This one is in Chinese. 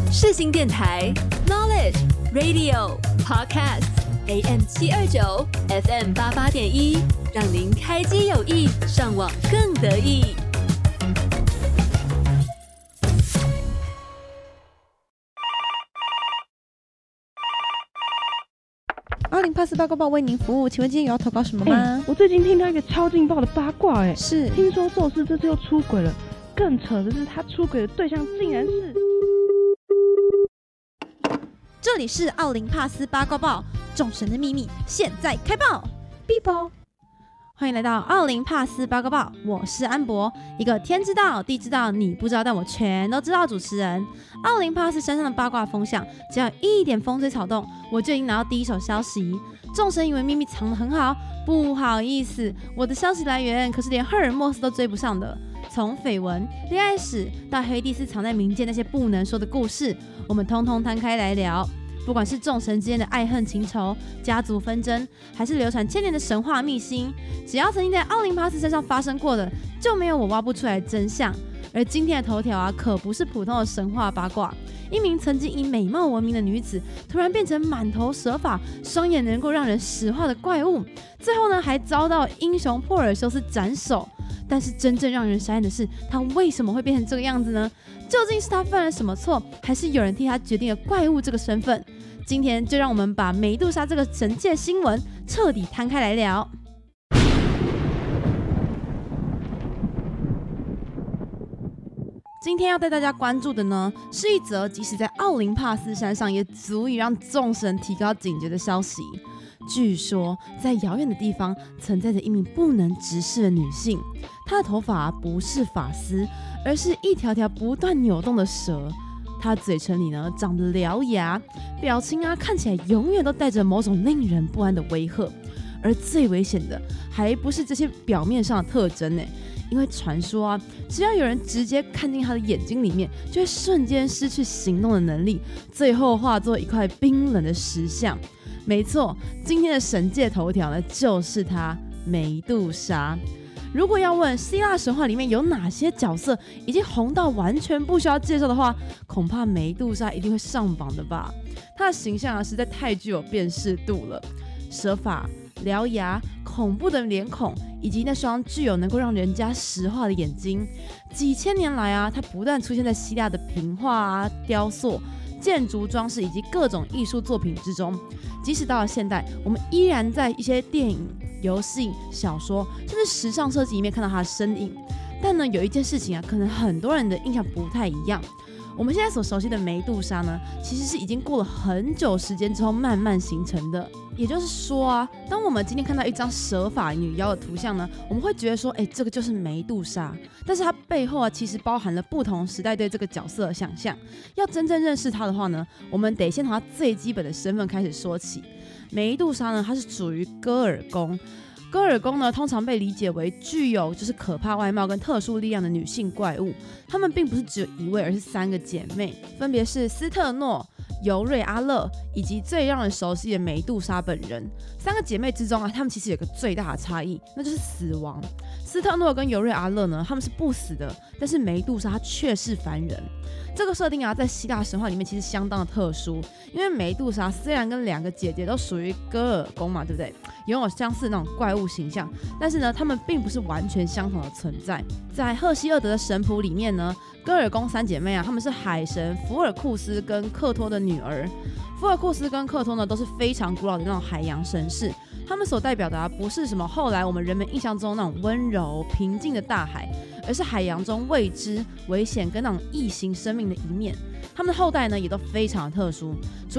世新电台 Knowledge Radio Podcast AM 729 FM 88.1，让您开机有益，上网更得意。 20848八卦报为您服务，请问今天有要投稿什么吗？ 我最近听到一个超劲爆的八卦， 是听说宙斯这次又出轨了，更扯的是他出轨的对象竟然是…… 这里是奥林帕斯八卦报，众神的秘密现在开爆！哔啵，欢迎来到奥林帕斯八卦报，我是安博，一个天知道地知道你不知道但我全都知道的主持人。奥林帕斯山上的八卦风向，只要一点风吹草动，我就已经拿到第一手消息。众神以为秘密藏得很好，不好意思，我的消息来源可是连赫尔墨斯都追不上的。从绯闻、恋爱史到黑帝斯藏在民间那些不能说的故事，我们通通摊开来聊。不管是众神之间的爱恨情仇、家族纷争，还是流传千年的神话秘辛，只要曾经在奥林帕斯身上发生过的，就没有我挖不出来的真相。而今天的头条啊，可不是普通的神话八卦。一名曾经以美貌闻名的女子，突然变成满头蛇发、双眼能够让人石化的怪物，最后呢，还遭到英雄珀尔修斯斩首。但是真正让人傻眼的是，她为什么会变成这个样子呢？究竟是她犯了什么错，还是有人替她决定了怪物这个身份？今天就让我们把梅杜莎这个神界新闻彻底摊开来聊。今天要带大家关注的呢，是一则即使在奥林帕斯山上也足以让众神提高警觉的消息。据说，在遥远的地方存在着一名不能直视的女性，她的头发不是发丝，而是一条条不断扭动的蛇。她的嘴唇里呢长着獠牙，表情啊看起来永远都带着某种令人不安的威吓。而最危险的还不是这些表面上的特征呢，因为传说啊，只要有人直接看进她的眼睛里面，就会瞬间失去行动的能力，最后化作一块冰冷的石像。没错，今天的神界头条呢，就是她梅杜莎。如果要问希腊神话里面有哪些角色已经红到完全不需要介绍的话，恐怕梅杜莎一定会上榜的吧。她的形象啊，实在太具有辨识度了，蛇发、獠牙、恐怖的脸孔，以及那双具有能够让人家石化的眼睛。几千年来啊，它不断出现在希腊的屏画啊、雕塑、建筑装饰以及各种艺术作品之中。即使到了现代，我们依然在一些电影、游戏、小说，甚至时尚设计里面看到它的身影。但呢，有一件事情啊，可能很多人的印象不太一样。我们现在所熟悉的梅杜莎呢，其实是已经过了很久时间之后慢慢形成的。也就是说啊，当我们今天看到一张蛇发女妖的图像呢，我们会觉得说，这个就是梅杜莎。但是它背后啊，其实包含了不同时代对这个角色的想象。要真正认识她的话呢，我们得先从她最基本的身份开始说起。梅杜莎呢，她是属于戈尔宫。戈尔宫呢，通常被理解为具有就是可怕外貌跟特殊力量的女性怪物。她们并不是只有一位，而是3个姐妹，分别是斯特诺、尤瑞阿勒以及最让人熟悉的梅杜莎本人。3个姐妹之中啊，她们其实有个最大的差异，那就是死亡。斯特诺跟尤瑞阿勒呢，她们是不死的，但是梅杜莎她却是凡人。这个设定啊，在希腊神话里面其实相当的特殊，因为梅杜莎虽然跟2个姐姐都属于戈尔宫嘛，对不对？拥有相似那种怪物形象，但是呢，她们并不是完全相同的存在。在赫西厄德的神谱里面呢，戈尔宫3姐妹啊，她们是海神福尔库斯跟克托的女儿。福尔库斯跟克托呢，都是非常古老的那种海洋神士。他们所代表的啊，不是什么后来我们人们印象中那种温柔平静的大海，而是海洋中未知、危险跟那种异形生命的一面。他们的后代呢，也都非常的特殊。